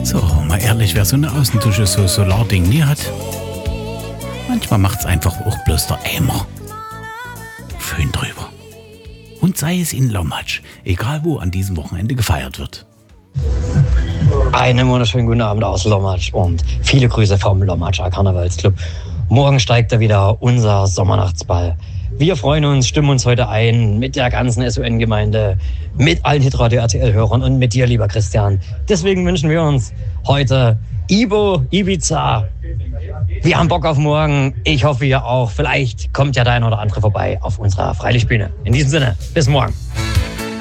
So, mal ehrlich, wer so eine Außendusche, so Solarding nie hat, manchmal macht's einfach auch bloß der Eimer. Föhn drüber. Und sei es in Lommatsch, egal wo an diesem Wochenende gefeiert wird. Einen wunderschönen guten Abend aus Lommatsch und viele Grüße vom Lommatscher Karnevalsclub. Morgen steigt da wieder unser Sommernachtsball. Wir freuen uns, stimmen uns heute ein mit der ganzen SON-Gemeinde, mit allen Hitradio RTL-Hörern und mit dir, lieber Christian. Deswegen wünschen wir uns heute Ibo, Ibiza. Wir haben Bock auf morgen. Ich hoffe, ihr auch. Vielleicht kommt ja der eine oder andere vorbei auf unserer Freilichtbühne. In diesem Sinne, bis morgen.